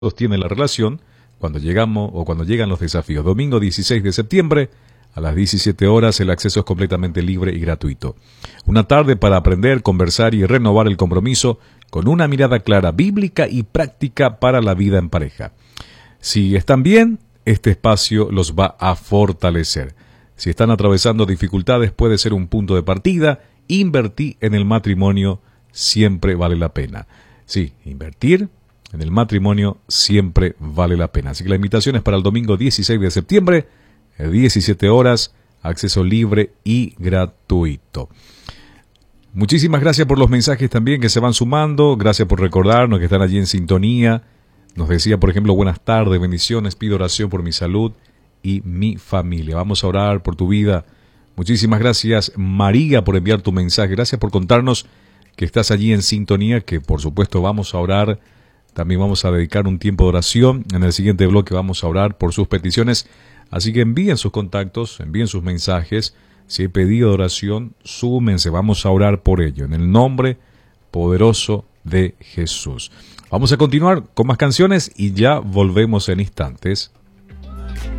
sostiene la relación cuando llegamos o cuando llegan los desafíos. Domingo 16 de septiembre a las 17 horas, el acceso es completamente libre y gratuito. Una tarde para aprender, conversar y renovar el compromiso con una mirada clara, bíblica y práctica para la vida en pareja. Si están bien, este espacio los va a fortalecer. Si están atravesando dificultades, puede ser un punto de partida. Invertir en el matrimonio siempre vale la pena. Sí, invertir en el matrimonio siempre vale la pena. Así que la invitación es para el domingo 16 de septiembre, 17 horas, acceso libre y gratuito. Muchísimas gracias por los mensajes también que se van sumando. Gracias por recordarnos que están allí en sintonía. Nos decía, por ejemplo, buenas tardes, bendiciones, pido oración por mi salud y mi familia. Vamos a orar por tu vida. Muchísimas gracias, María, por enviar tu mensaje. Gracias por contarnos que estás allí en sintonía, que por supuesto vamos a orar. También vamos a dedicar un tiempo de oración. En el siguiente bloque vamos a orar por sus peticiones. Así que envíen sus contactos, envíen sus mensajes. Si hay pedido de oración, súmense. Vamos a orar por ello. En el nombre poderoso de Jesús. Vamos a continuar con más canciones y ya volvemos en instantes.